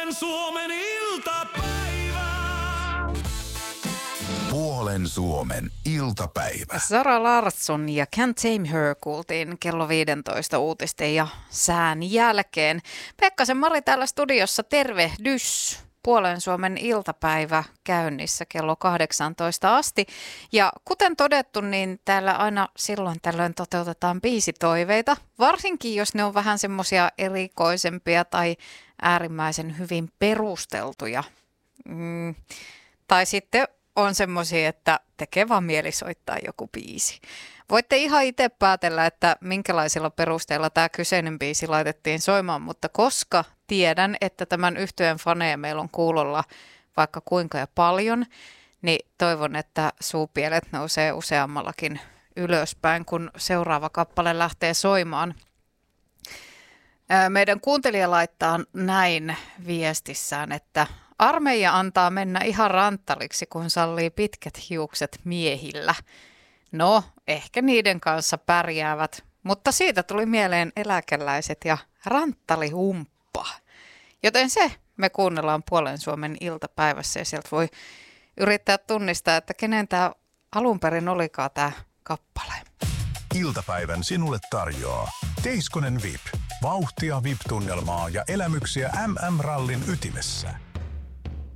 Puolen Suomen iltapäivä. Puolen Suomen iltapäivä. Zara Larsson ja Can't Tame Her kuultiin kello 15 uutisten ja sään jälkeen. Pekkasen Mari täällä studiossa, tervehdys. Puolen Suomen iltapäivä käynnissä kello 18 asti. Ja kuten todettu, niin täällä aina silloin tällöin toteutetaan biisitoiveita, varsinkin jos ne on vähän semmoisia erikoisempia tai äärimmäisen hyvin perusteltuja. Tai sitten on semmoisia, että tekee vaan mieli soittaa joku biisi. Voitte ihan itse päätellä, että minkälaisilla perusteilla tämä kyseinen biisi laitettiin soimaan, mutta koska tiedän, että tämän yhtyeen faneja meillä on kuulolla vaikka kuinka ja paljon, niin toivon, että suupielet nousee useammallakin ylöspäin, kun seuraava kappale lähtee soimaan. Meidän kuuntelija laittaa näin viestissään, että armeija antaa mennä ihan ranttaliksi, kun sallii pitkät hiukset miehillä. No, ehkä niiden kanssa pärjäävät, mutta siitä tuli mieleen eläkeläiset ja ranttalihumppa. Joten se me kuunnellaan Puolen Suomen iltapäivässä ja sieltä voi yrittää tunnistaa, että kenen tämä alun perin olikaan tämä kappale. Iltapäivän sinulle tarjoaa Teiskonen VIP. Vauhtia VIP-tunnelmaa ja elämyksiä MM-rallin ytimessä.